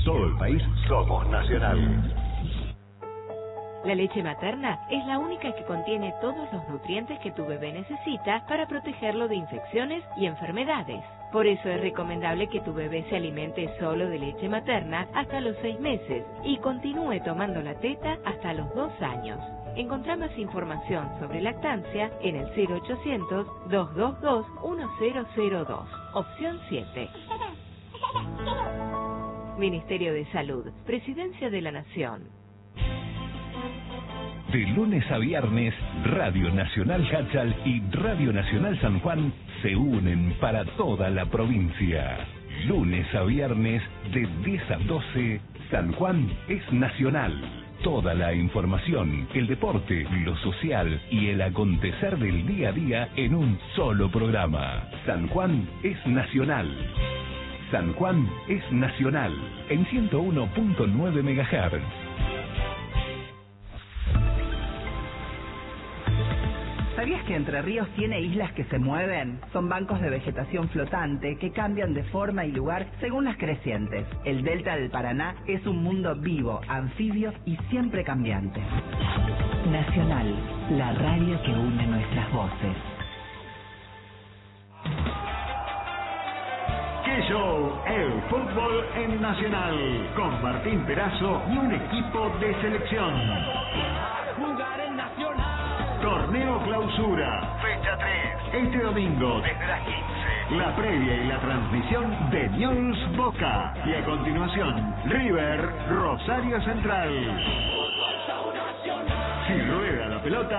todo el país somos Nacional. La leche materna es la única que contiene todos los nutrientes que tu bebé necesita para protegerlo de infecciones y enfermedades. Por eso es recomendable que tu bebé se alimente solo de leche materna hasta los 6 meses y continúe tomando la teta hasta los 2 años. Encontrá más información sobre lactancia en el 0800-222-1002, opción 7. Ministerio de Salud, Presidencia de la Nación. De lunes a viernes, Radio Nacional Hachal y Radio Nacional San Juan se unen para toda la provincia. Lunes a viernes, de 10 a 12, San Juan es Nacional. Toda la información, el deporte, lo social y el acontecer del día a día en un solo programa. San Juan es Nacional. San Juan es Nacional, en 101.9 MHz. ¿Sabías que Entre Ríos tiene islas que se mueven? Son bancos de vegetación flotante que cambian de forma y lugar según las crecientes. El delta del Paraná es un mundo vivo, anfibio y siempre cambiante. Nacional, la radio que une nuestras voces. ¡Qué show! El fútbol en Nacional, con Martín Perazo y un equipo de selección. Torneo Clausura, fecha 3, este domingo desde las 15. La previa y la transmisión de Newell's Boca. Y a continuación, River Rosario Central. Si rueda la pelota,